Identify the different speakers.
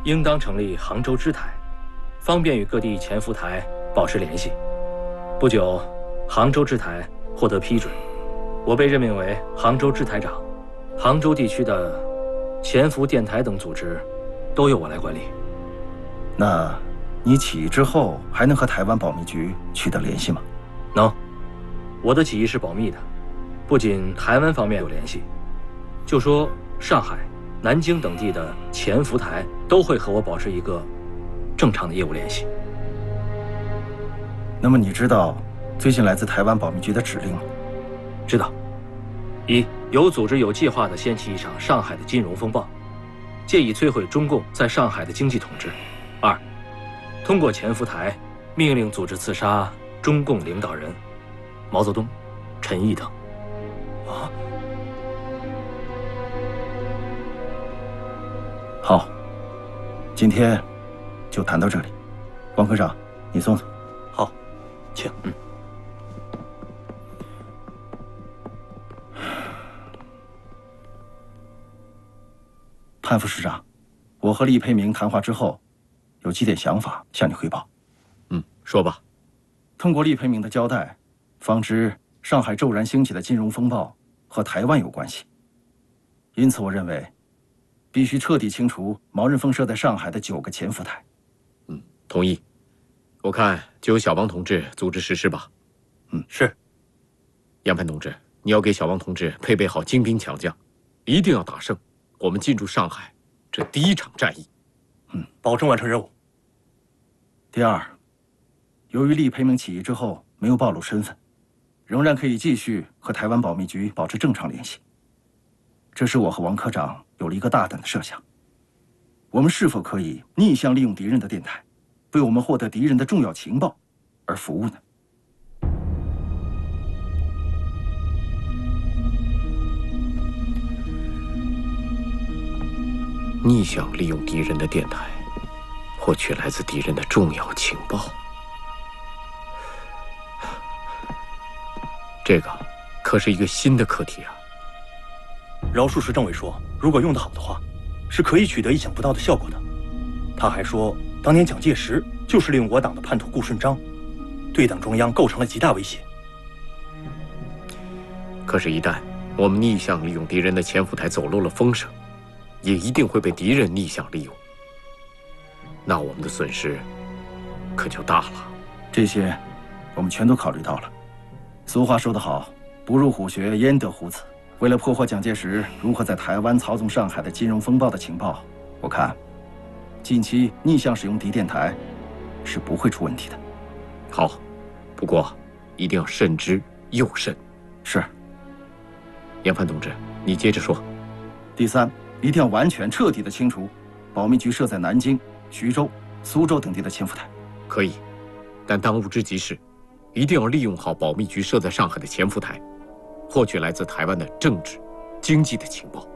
Speaker 1: 应当成立杭州支台，方便与各地潜伏台保持联系。不久，杭州支台获得批准，我被任命为杭州支台长，杭州地区的潜伏电台等组织都由我来管理。
Speaker 2: 那，你起义之后还能和台湾保密局取得联系吗？
Speaker 1: 能，我的起义是保密的，不仅台湾方面有联系，就说上海、南京等地的潜伏台都会和我保持一个正常的业务联系。
Speaker 2: 那么你知道最近来自台湾保密局的指令吗？
Speaker 1: 知道。一，有组织有计划地掀起一场上海的金融风暴，借以摧毁中共在上海的经济统治。二，通过潜伏台命令组织刺杀中共领导人毛泽东、陈毅等。
Speaker 2: 啊？好，今天就谈到这里。王科长，你送送。
Speaker 1: 好，请。
Speaker 2: 潘副市长，我和厉培明谈话之后，有几点想法向你汇报。
Speaker 3: 说吧。
Speaker 2: 通过厉培明的交代，方知上海骤然兴起的金融风暴和台湾有关系，因此我认为，必须彻底清除毛润凤设在上海的9个潜伏台。
Speaker 3: 同意。我看就由小王同志组织实施吧。
Speaker 1: 是。
Speaker 3: 杨帆同志，你要给小王同志配备好精兵强将，一定要打胜我们进驻上海这第一场战役。
Speaker 1: 保证完成任务。
Speaker 2: 第二，由于厉培明起义之后没有暴露身份，仍然可以继续和台湾保密局保持正常联系。这时我和王科长有了一个大胆的设想：我们是否可以逆向利用敌人的电台，为我们获得敌人的重要情报而服务呢？
Speaker 3: 逆向利用敌人的电台，获取来自敌人的重要情报。这个可是一个新的课题啊！
Speaker 4: 饶漱石政委说，如果用得好的话，是可以取得意想不到的效果的。他还说，当年蒋介石就是利用我党的叛徒顾顺章，对党中央构成了极大威胁。
Speaker 3: 可是，一旦我们逆向利用敌人的潜伏台走漏了风声，也一定会被敌人逆向利用。那我们的损失可就大了。
Speaker 2: 这些，我们全都考虑到了。俗话说得好，不入虎穴，焉得虎子。为了破获蒋介石如何在台湾操纵上海的金融风暴的情报，我看，近期逆向使用敌电台是不会出问题的。
Speaker 3: 好，不过一定要慎之又慎。
Speaker 2: 是。
Speaker 3: 杨帆同志，你接着说。
Speaker 2: 第三，一定要完全彻底的清除保密局设在南京、徐州、苏州等地的潜伏台。
Speaker 3: 可以，但当务之急是，一定要利用好保密局设在上海的潜伏台，获取来自台湾的政治、经济的情报。